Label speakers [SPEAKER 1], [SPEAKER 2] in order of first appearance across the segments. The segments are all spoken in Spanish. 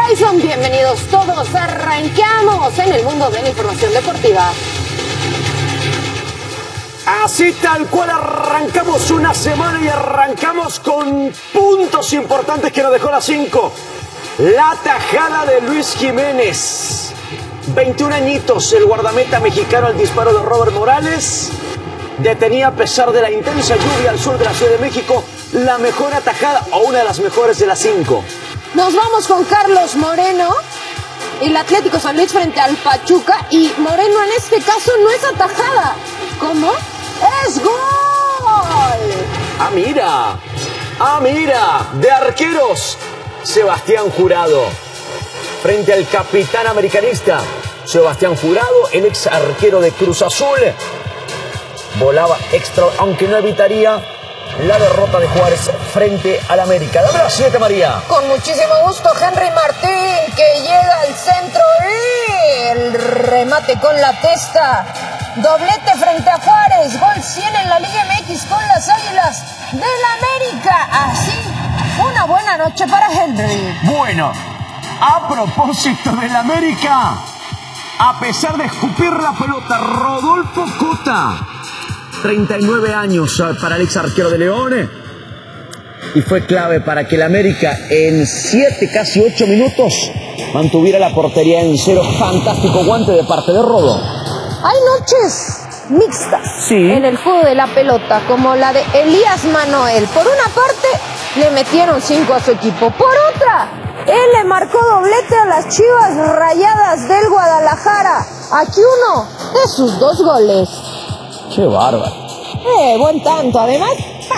[SPEAKER 1] Tyson, bienvenidos todos. Arrancamos en el mundo de la información deportiva.
[SPEAKER 2] Así tal cual arrancamos una semana y arrancamos con puntos importantes que nos dejó la 5. La tajada de Luis Jiménez. 21 añitos, el guardameta mexicano al disparo de Robert Morales. Detenía a pesar de la intensa lluvia al sur de la Ciudad de México la mejor atajada o una de las mejores de las 5.
[SPEAKER 1] Nos vamos con Carlos Moreno. El Atlético San Luis frente al Pachuca. Y Moreno en este caso no es atajada. ¿Cómo? ¡Es gol!
[SPEAKER 2] Mira, de arqueros, Sebastián Jurado. Frente al capitán americanista, Sebastián Jurado, el ex arquero de Cruz Azul. Volaba extra, aunque no evitaría la derrota de Juárez frente al América. Dame la 7, María.
[SPEAKER 1] Con muchísimo gusto, Henry Martín, que llega al centro y el remate con la testa. Doblete frente a Juárez, gol 100 en la Liga MX con las Águilas del América. Así, una buena noche para Henry.
[SPEAKER 2] Bueno, a propósito del América, a pesar de escupir la pelota, Rodolfo Cota, 39 años para el ex arquero de León, y fue clave para que el América en 7, casi 8 minutos mantuviera la portería en 0. Fantástico guante de parte de Rodo.
[SPEAKER 1] Hay noches mixtas
[SPEAKER 2] en
[SPEAKER 1] el juego de la pelota, como la de Elías Manuel. Por una parte, le metieron 5 a su equipo. Por otra, él le marcó doblete a las Chivas Rayadas del Guadalajara. Aquí uno de sus 2 goles.
[SPEAKER 2] ¡Qué bárbaro!
[SPEAKER 1] Buen tanto. Además,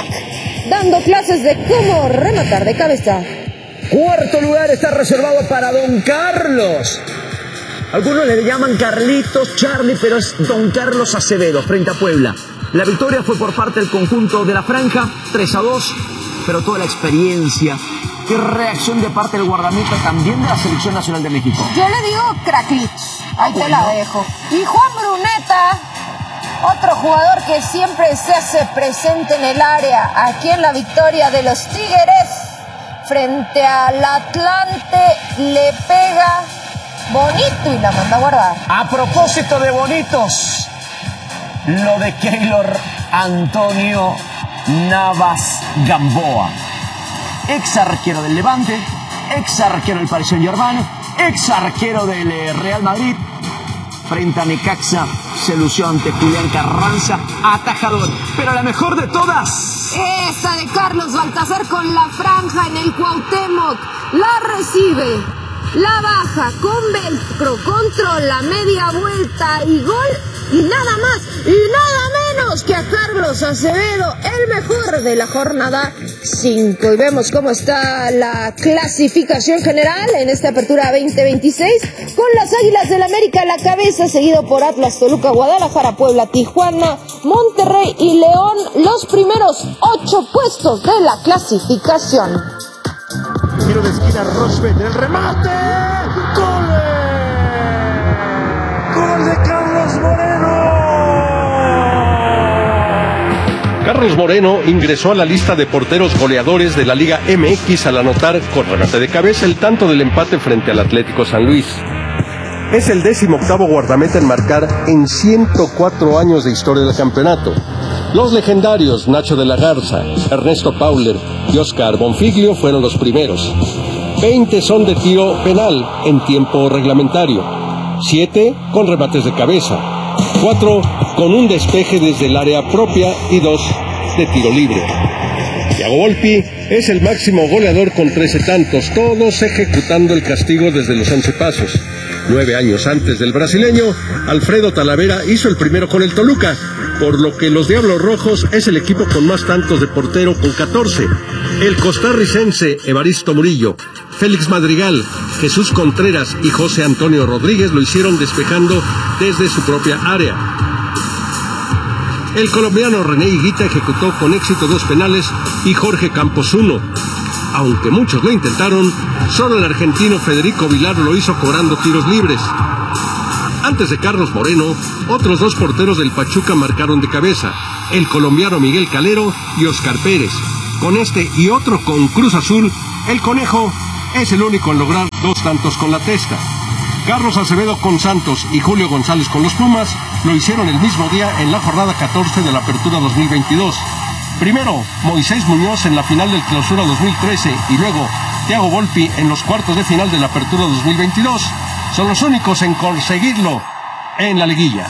[SPEAKER 1] dando clases de cómo rematar de cabeza.
[SPEAKER 2] Cuarto lugar está reservado para Don Carlos. Algunos le llaman Carlitos, Charlie, pero es Don Carlos Acevedo frente a Puebla. La victoria fue por parte del conjunto de la Franja, 3-2, pero toda la experiencia y reacción de parte del guardameta también de la Selección Nacional de México.
[SPEAKER 1] Yo le digo cracklitos, ahí te la dejo. Y Juan Bruneta, otro jugador que siempre se hace presente en el área, aquí en la victoria de los Tigres frente al Atlante, le pega bonito y la manda a guardar.
[SPEAKER 2] A propósito de bonitos, lo de Keylor Antonio Navas Gamboa, ex arquero del Levante, ex arquero del Paris Saint-Germain, ex arquero del Real Madrid. Frente a Necaxa se lució ante Julián Carranza, atajador. Pero la mejor de todas,
[SPEAKER 1] esa de Carlos Baltazar con la franja en el Cuauhtémoc. La recibe, la baja con velcro, controla, media vuelta y gol. Y nada más y nada menos que a Carlos Acevedo, el mejor de la jornada 5. Y vemos cómo está la clasificación general en esta apertura 2026, con las Águilas del América a la cabeza, seguido por Atlas, Toluca, Guadalajara, Puebla, Tijuana, Monterrey y León, los primeros 8 puestos de la clasificación.
[SPEAKER 3] Tiro de esquina, Rochbet, el remate, ¡gol! ¡Gol de Carlos Moreno!
[SPEAKER 4] Carlos Moreno ingresó a la lista de porteros goleadores de la Liga MX al anotar con remate de cabeza el tanto del empate frente al Atlético San Luis. Es el 18º guardameta en marcar en 104 años de historia del campeonato. Los legendarios Nacho de la Garza, Ernesto Pauler y Oscar Bonfiglio fueron los primeros. 20 son de tiro penal en tiempo reglamentario, 7 con remates de cabeza, 4 con un despeje desde el área propia y 2 de tiro libre. Thiago Volpi es el máximo goleador con 13 tantos, todos ejecutando el castigo desde los 11 pasos. 9 años antes del brasileño, Alfredo Talavera hizo el primero con el Toluca, por lo que los Diablos Rojos es el equipo con más tantos de portero con 14. El costarricense Evaristo Murillo, Félix Madrigal, Jesús Contreras y José Antonio Rodríguez lo hicieron despejando desde su propia área. El colombiano René Higuita ejecutó con éxito 2 penales y Jorge Campos 1. Aunque muchos lo intentaron, solo el argentino Federico Vilar lo hizo cobrando tiros libres. Antes de Carlos Moreno, otros 2 porteros del Pachuca marcaron de cabeza, el colombiano Miguel Calero y Oscar Pérez. Con este y otro con Cruz Azul, el Conejo Es el único en lograr 2 tantos con la testa. Carlos Acevedo con Santos y Julio González con los Pumas lo hicieron el mismo día en la jornada 14 de la Apertura 2022. Primero, Moisés Muñoz en la final del Clausura 2013 y luego Thiago Volpi en los cuartos de final de la Apertura 2022. Son los únicos en conseguirlo en la liguilla.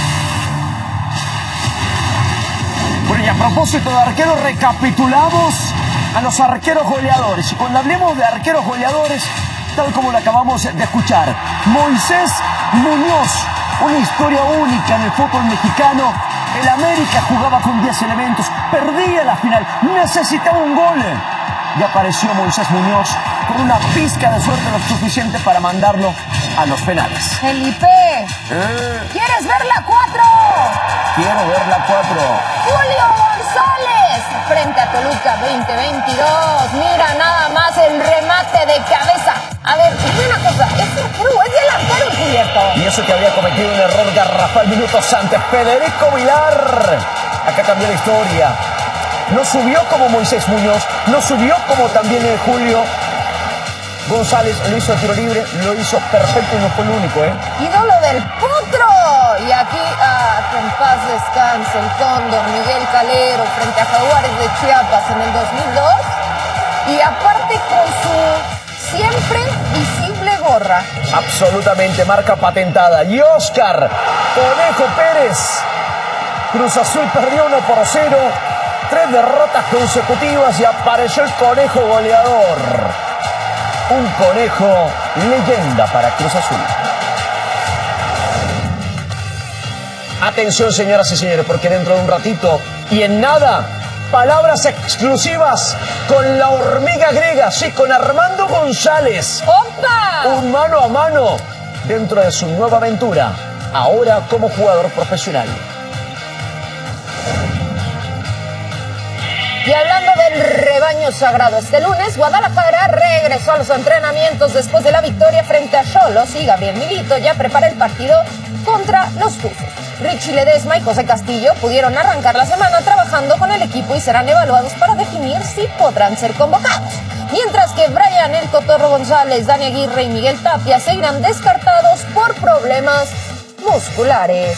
[SPEAKER 2] Bueno, y a propósito de arqueros, recapitulamos a los arqueros goleadores. Y cuando hablemos de arqueros goleadores, tal como lo acabamos de escuchar, Moisés Muñoz, una historia única en el fútbol mexicano. El América jugaba con 10 elementos, perdía la final, necesitaba un gol. Y apareció Moisés Muñoz con una pizca de suerte lo suficiente para mandarlo a los penales.
[SPEAKER 1] Felipe, ¿quieres ver la 4?
[SPEAKER 2] Quiero ver la 4.
[SPEAKER 1] Julio González, frente a Toluca 2022. Mira nada más el remate de cabeza. A ver, dime una cosa, es delantero encubierto.
[SPEAKER 2] Y eso que había cometido un error garrafal minutos antes, Federico Vilar. Acá cambió la historia. No subió como Moisés Muñoz, no subió como también el Julio González, lo hizo a tiro libre, lo hizo perfecto y no fue el único,
[SPEAKER 1] Ídolo del Potro. Y aquí, que en paz descanse el cóndor Miguel Calero frente a Jaguares de Chiapas en el 2002. Y aparte con su siempre visible gorra.
[SPEAKER 2] Absolutamente, marca patentada. Y Oscar Conejo Pérez. Cruz Azul perdió 1-0. 3 derrotas consecutivas y apareció el Conejo goleador. Un Conejo leyenda para Cruz Azul. Atención, señoras y señores, porque dentro de un ratito y en nada, palabras exclusivas con la hormiga griega, sí, con Armando González.
[SPEAKER 1] ¡Opa!
[SPEAKER 2] Un mano a mano dentro de su nueva aventura, ahora como jugador profesional.
[SPEAKER 1] Y hablando del rebaño sagrado, este lunes Guadalajara regresó a los entrenamientos después de la victoria frente a Xolos y Gabriel Milito ya prepara el partido contra los Tuzos. Richie Ledesma y José Castillo pudieron arrancar la semana trabajando con el equipo y serán evaluados para definir si podrán ser convocados. Mientras que Brian El Cotorro González, Dani Aguirre y Miguel Tapia seguirán descartados por problemas musculares.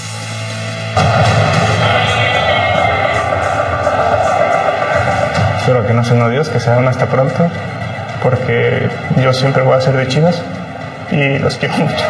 [SPEAKER 5] Espero que no sean odios, que sean hasta pronto, porque yo siempre voy a ser de Chivas y los quiero mucho.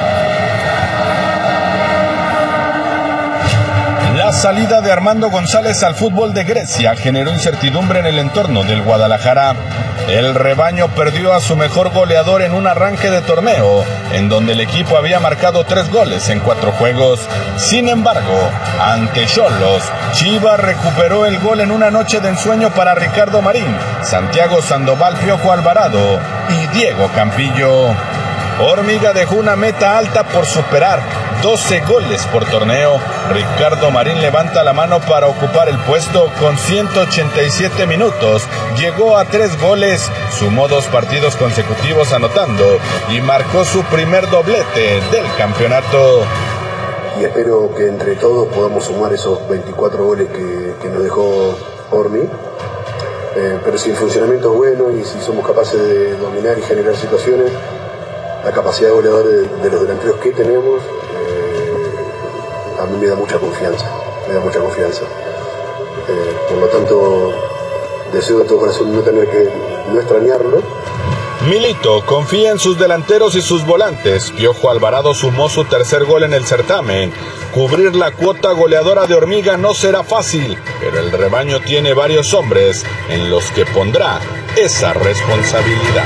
[SPEAKER 6] La salida de Armando González al fútbol de Grecia generó incertidumbre en el entorno del Guadalajara. El rebaño perdió a su mejor goleador en un arranque de torneo, en donde el equipo había marcado 3 goles en 4 juegos. Sin embargo, ante Xolos, Chivas recuperó el gol en una noche de ensueño para Ricardo Marín, Santiago Sandoval Piojo Alvarado y Diego Campillo. Hormiga dejó una meta alta por superar, 12 goles por torneo. Ricardo Marín levanta la mano para ocupar el puesto con 187 minutos. Llegó a 3 goles, sumó 2 partidos consecutivos anotando y marcó su primer doblete del campeonato.
[SPEAKER 7] Y espero que entre todos podamos sumar esos 24 goles que nos dejó Hormi. Pero si el funcionamiento es bueno y si somos capaces de dominar y generar situaciones, la capacidad de goleador de los delanteros que tenemos, a mí me da mucha confianza, por lo tanto, deseo de todo corazón no extrañarlo.
[SPEAKER 6] Milito confía en sus delanteros y sus volantes. Piojo Alvarado sumó su tercer gol en el certamen. Cubrir la cuota goleadora de Hormiga no será fácil, pero el rebaño tiene varios hombres en los que pondrá esa responsabilidad.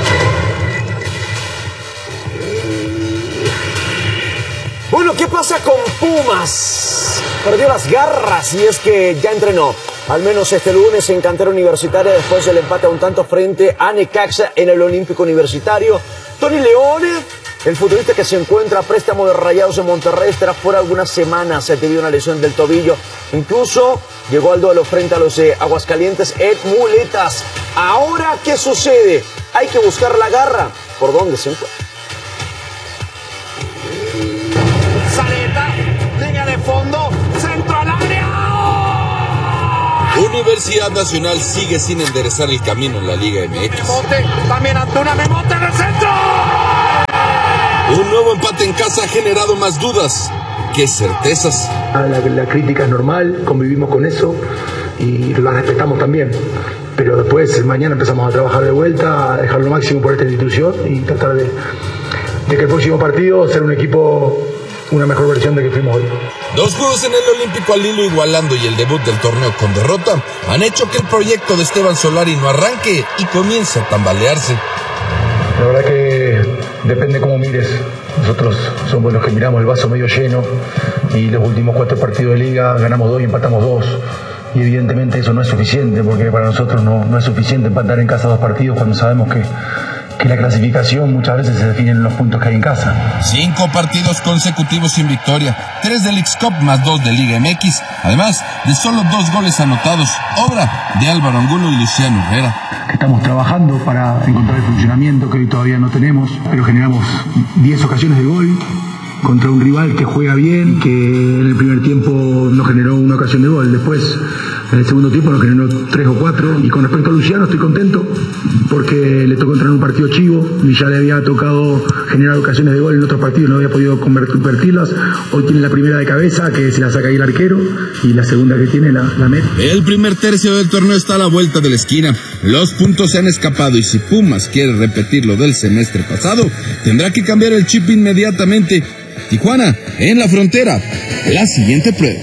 [SPEAKER 2] Bueno, ¿qué pasa con Pumas? Perdió las garras y es que ya entrenó, al menos este lunes en cantera universitaria después del empate a un tanto frente a Necaxa en el Olímpico Universitario. Tony Leone, el futbolista que se encuentra a préstamo de Rayados de Monterrey, estará fuera algunas semanas debido a una lesión del tobillo. Incluso llegó al duelo frente a los de Aguascalientes en muletas. Ahora, ¿qué sucede? Hay que buscar la garra. ¿Por dónde se encuentra?
[SPEAKER 6] Universidad Nacional sigue sin enderezar el camino en la Liga MX.
[SPEAKER 2] También Antuna, Memote en el centro.
[SPEAKER 6] Un nuevo empate en casa ha generado más dudas que certezas.
[SPEAKER 8] La crítica es normal, convivimos con eso y la respetamos también. Pero después, mañana empezamos a trabajar de vuelta, a dejar lo máximo por esta institución y tratar de que el próximo partido sea un equipo, una mejor versión de que fuimos hoy.
[SPEAKER 6] 2 juegos en el Olímpico al hilo igualando y el debut del torneo con derrota han hecho que el proyecto de Esteban Solari no arranque y comience a tambalearse.
[SPEAKER 8] La verdad que depende cómo mires. Nosotros somos los que miramos el vaso medio lleno y los últimos 4 partidos de liga ganamos 2 y empatamos 2. Y evidentemente eso no es suficiente, porque para nosotros no es suficiente empatar en casa 2 partidos cuando sabemos que la clasificación muchas veces se define en los puntos que hay en casa.
[SPEAKER 6] 5 partidos consecutivos sin victoria, 3 de Leagues Cup más 2 de Liga MX, además de solo 2 goles anotados, obra de Álvaro Angulo y Luciano Herrera.
[SPEAKER 8] Estamos trabajando para encontrar el funcionamiento que hoy todavía no tenemos, pero generamos 10 ocasiones de gol contra un rival que juega bien, que en el primer tiempo nos generó una ocasión de gol. Después, en el segundo tiempo nos generó 3 o 4. Y con respecto a Luciano estoy contento porque le tocó entrar en un partido chivo y ya le había tocado generar ocasiones de gol en otros partidos, no había podido convertirlas. Hoy tiene la primera de cabeza, que se la saca ahí el arquero, y la segunda que tiene la mete.
[SPEAKER 6] El primer tercio del torneo está a la vuelta de la esquina. Los puntos se han escapado y si Pumas quiere repetir lo del semestre pasado, tendrá que cambiar el chip inmediatamente. Tijuana, en la frontera, la siguiente prueba.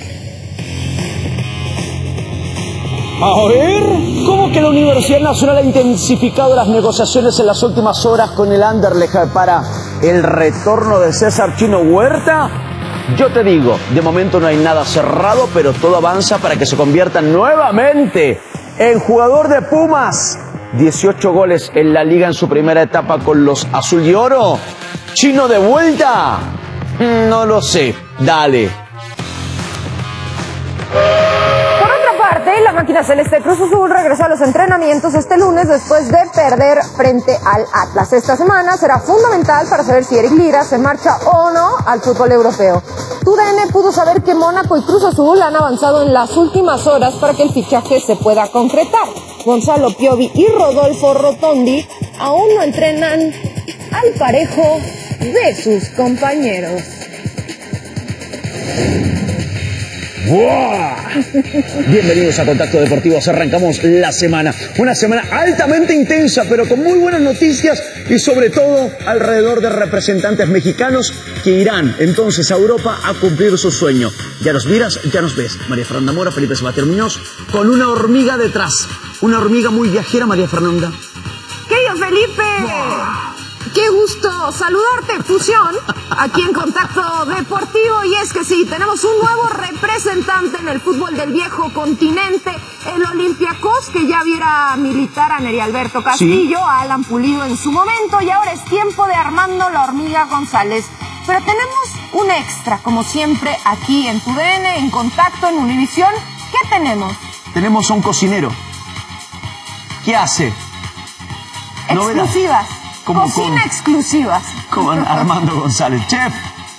[SPEAKER 2] A ver, ¿cómo que la Universidad Nacional ha intensificado las negociaciones en las últimas horas con el Anderlecht para el retorno de César Chino Huerta? Yo te digo, de momento no hay nada cerrado, pero todo avanza para que se convierta nuevamente en jugador de Pumas. 18 goles en la liga en su primera etapa con los azul y oro. ¿Chino de vuelta? No lo sé, dale.
[SPEAKER 1] Por otra parte, la máquina celeste Cruz Azul regresó a los entrenamientos este lunes después de perder frente al Atlas. Esta semana será fundamental para saber si Eric Lira se marcha o no al fútbol europeo. TUDN pudo saber que Mónaco y Cruz Azul han avanzado en las últimas horas para que el fichaje se pueda concretar. Gonzalo Piovi y Rodolfo Rotondi aún no entrenan al parejo de sus compañeros.
[SPEAKER 2] ¡Buah! Bienvenidos a Contacto Deportivo. Arrancamos la semana. Una semana altamente intensa, pero con muy buenas noticias y sobre todo alrededor de representantes mexicanos que irán entonces a Europa a cumplir su sueño. Ya nos miras, ya nos ves. María Fernanda Mora, Felipe Sabater Muñoz, con una hormiga detrás. Una hormiga muy viajera, María Fernanda.
[SPEAKER 1] ¡Querido Felipe! ¡Wow! ¡Qué gusto saludarte, Fusión! Aquí en Contacto Deportivo. Y es que sí, tenemos un nuevo representante en el fútbol del viejo continente, el Olympiacos, que ya viera militar a Neri Alberto Castillo, ¿sí?, a Alan Pulido en su momento, y ahora es tiempo de Armando La Hormiga González. Pero tenemos un extra, como siempre, aquí en TUDN, en Contacto, en Univisión. ¿Qué tenemos?
[SPEAKER 2] Tenemos a un cocinero. ¿Qué hace?
[SPEAKER 1] Exclusivas. Cocina exclusivas.
[SPEAKER 2] Como Armando González, chef.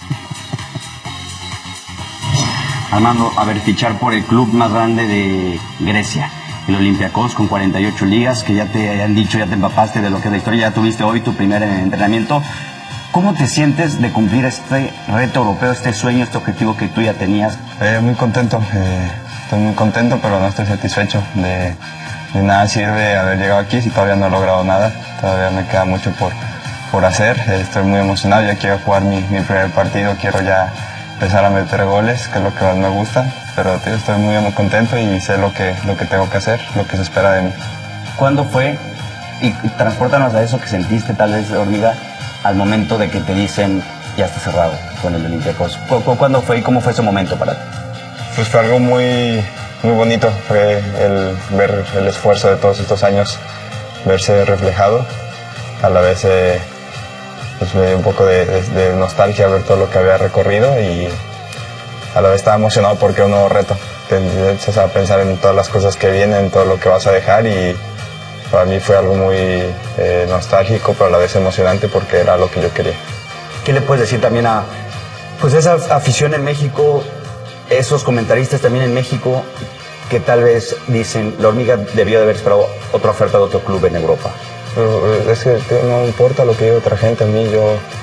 [SPEAKER 9] Armando, a ver, fichar por el club más grande de Grecia, el Olympiacos, con 48 ligas, que ya te han dicho, ya te empapaste de lo que es la historia, ya tuviste hoy tu primer entrenamiento. ¿Cómo te sientes de cumplir este reto europeo, este sueño, este objetivo que tú ya tenías?
[SPEAKER 5] Muy contento, estoy muy contento, pero no estoy satisfecho. De nada sirve haber llegado aquí si todavía no he logrado nada. Todavía me queda mucho por hacer. Estoy muy emocionado, ya quiero jugar mi primer partido, quiero ya empezar a meter goles, que es lo que más me gusta. Pero tío, estoy muy contento y sé lo que tengo que hacer, lo que se espera de mí.
[SPEAKER 9] ¿Cuándo fue? Y transpórtanos a eso que sentiste, tal vez, Hormiga, al momento de que te dicen ya está cerrado con el Olympiacos. ¿Cuándo fue y cómo fue ese momento para ti?
[SPEAKER 5] Pues fue algo muy bonito, fue el ver el esfuerzo de todos estos años, verse reflejado. A la vez pues me dio un poco de nostalgia ver todo lo que había recorrido y a la vez estaba emocionado porque era un nuevo reto. Te empiezas a pensar en todas las cosas que vienen, en todo lo que vas a dejar y para mí fue algo muy nostálgico, pero a la vez emocionante porque era lo que yo quería.
[SPEAKER 9] ¿Qué le puedes decir también a pues esa afición en México, esos comentaristas también en México,
[SPEAKER 10] que tal vez dicen, la hormiga debió de haber esperado otra oferta de otro club en Europa?
[SPEAKER 5] Pero es que no importa lo que diga otra gente, a mí yo